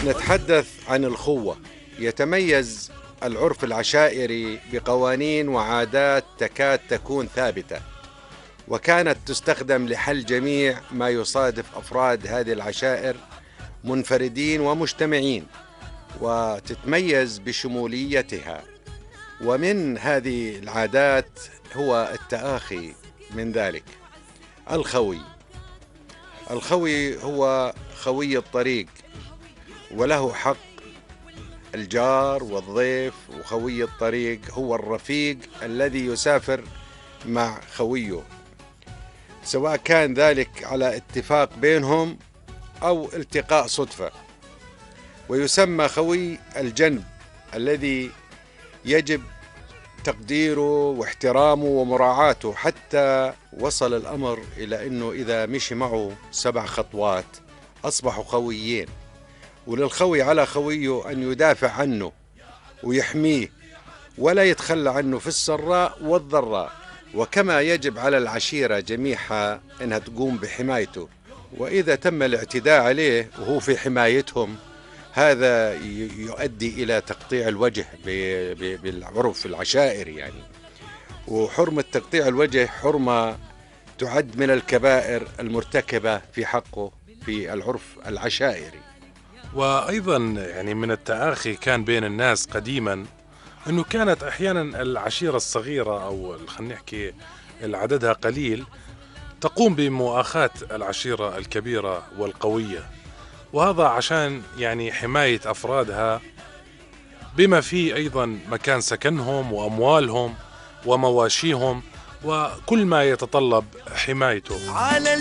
نتحدث عن الخوة. يتميز العرف العشائري بقوانين وعادات تكاد تكون ثابتة، وكانت تستخدم لحل جميع ما يصادف أفراد هذه العشائر منفردين ومجتمعين، وتتميز بشموليتها. ومن هذه العادات هو التآخي من ذلك. الخوي هو خوي الطريق، وله حق الجار والضيف. وخوي الطريق هو الرفيق الذي يسافر مع خويه، سواء كان ذلك على اتفاق بينهم أو التقاء صدفة. ويسمى خوي الجنب الذي يجب تقديره واحترامه ومراعاته، حتى وصل الأمر إلى أنه إذا مشي معه 7 خطوات أصبحوا خويين. وللخوي على خويه أن يدافع عنه ويحميه، ولا يتخلى عنه في السراء والضراء. وكما يجب على العشيرة جميعها أنها تقوم بحمايته، وإذا تم الاعتداء عليه وهو في حمايتهم هذا يؤدي إلى تقطيع الوجه بالعرف العشائري يعني. وحرمة تقطيع الوجه حرمة تعد من الكبائر المرتكبة في حقه في العرف العشائري. وأيضا يعني من التآخي كان بين الناس قديما أنه كانت أحيانا العشيرة الصغيرة أو خلينا نحكي عددها قليل تقوم بمؤاخاة العشيرة الكبيرة والقوية، وهذا عشان يعني حماية أفرادها بما فيه أيضا مكان سكنهم وأموالهم ومواشيهم وكل ما يتطلب حمايته.